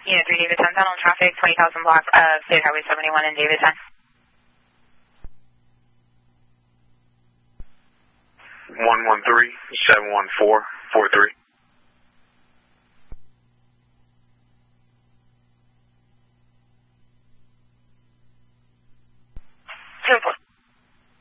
Unit 3 Davidson, tunnel traffic, 20,000 block of State Highway 71 in Davidson. 113-714-43.